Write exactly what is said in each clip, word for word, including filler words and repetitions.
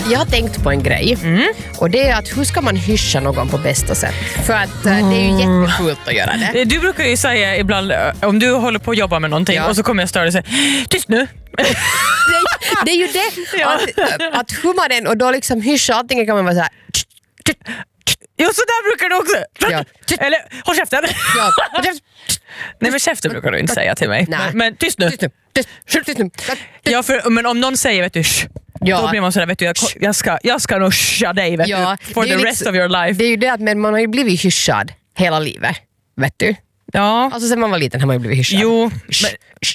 Jag har tänkt på en grej. Mm. Och det är att hur ska man hyscha någon på bästa sätt? För att mm. det är ju jättefult att göra det. Du brukar ju säga ibland, om du håller på att jobba med någonting ja. och så kommer jag störa och säga, tyst nu. det, det är ju det. Ja. Att, att hur man den och då liksom hyscha allting kan man vara så här. Jo, så där brukar du också. Ja. Eller, håll käften. Ja. Nej, men käften brukar du inte säga till mig. Nej. Men, men tyst nu. Tyst nu. Tyst, tyst nu. Ja, för, men om någon säger, vet du, ja. då blir man sådär, vet du, jag, jag, ska, jag ska nog hyscha dig, vet ja. du, for the rest liksom, of your life. Det är ju det att men man har ju blivit hyschad hela livet, vet du. Ja. Alltså sen man var liten har man ju blivit hyschad. Jo, men...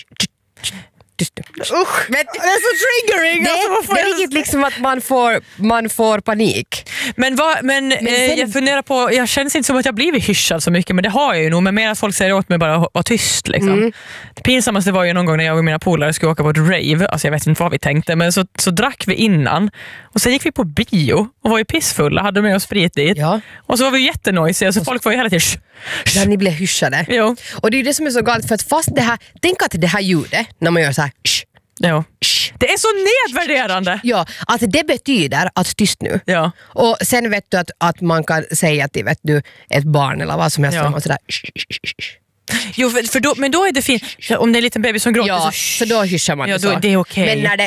Usch, det är så triggering. Det, alltså, det är riktigt liksom att man får, man får panik. Men, vad, men, men eh, sen... jag funderar på, jag känns inte som att jag blivit hyschad så mycket, men det har jag ju nog. Men mer att folk säger åt mig bara att vara tyst. Liksom. Mm. Det pinsammaste var ju någon gång när jag och mina polare skulle åka på ett rave. Alltså jag vet inte vad vi tänkte, men så, så drack vi innan. Och sen gick vi på bio och var ju pissfulla, hade med oss sprit dit. Ja. Och så var vi jättenojsiga, så folk var ju hela tiden där ni blev hyschade. Jo. Och det är ju det som är så galet, för att fast det här, tänk att det här ljudet, när man gör så här ja. Det är så nedvärderande. Ja, att det betyder att tyst nu. Ja. Och sen vet du att, att man kan säga till vet du, ett barn eller vad som helst, ja. sådär. Jo, för, för då, men då är det fint. Om det är en liten baby som gråter ja, så, så då hyschar man ja, det så. Då, det är okej. Men när det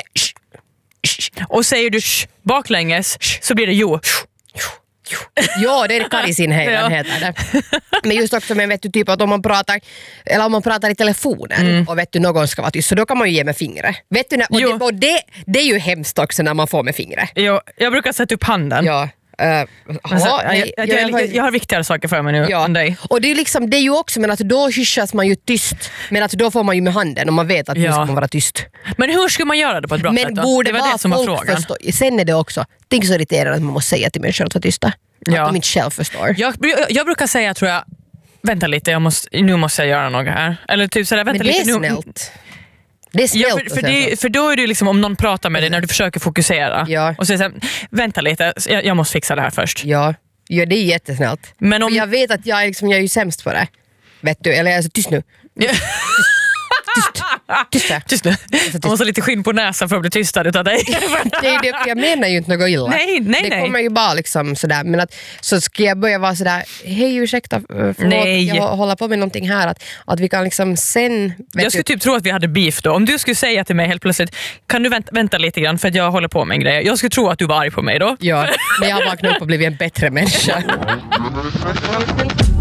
och säger du baklänges så blir det jo. Ja, det är Karisinheilan ja. heter det. Men just också, men vet du typ att om man pratar eller om man pratar i telefonen mm. och vet du någon ska vara tyst, så då kan man ju ge med fingret. Vet du, och, det, och det, det är ju hemskt också när man får med fingret. Jo, jag brukar sätta upp handen. Ja. Uh, alltså, aha, nej, jag, jag, jag, jag, jag har viktigare saker för mig nu ja. än dig. Och det är, liksom, det är ju också, men att då hyschas man ju tyst, men att då får man ju med handen och man vet att ja. nu ska man vara tyst. Men hur ska man göra det på ett bra men sätt då? Borde det var det som var frågan. Förstå. Sen är det också, det är så irriterande att man måste säga till människor att vara tysta. Ja. Att de inte själv förstår. Jag, jag brukar säga, tror jag, vänta lite, jag måste, nu måste jag göra något här. Eller typ sådär, vänta men det är lite. snällt. Det är snällt. Ja, för, för, det, för då är det liksom om någon pratar med dig när du försöker fokusera. Ja. Och säger så här, vänta lite, jag, jag måste fixa det här först. Ja, ja det är jättesnällt. Men om... för jag vet att jag är, liksom, jag är ju sämst på det. Vet du, eller jag är så tyst nu. Ja. Tyst. Tyst. Tyst nu. Jag måste ha lite skinn på näsan för att bli tystad utav dig. Det är det, jag menar ju inte något illa. Nej, nej, det nej. kommer ju bara liksom sådär. Men att, så ska jag börja vara sådär, hej ursäkta, förlåt, nej. jag håller på med någonting här. Att, att vi kan liksom sen... Jag skulle du... typ tro att vi hade beef då. Om du skulle säga till mig helt plötsligt, kan du vänta, vänta lite grann för att jag håller på med en grej. Jag skulle tro att du var arg på mig då. Ja, men jag har vaknat upp och blivit en bättre människa.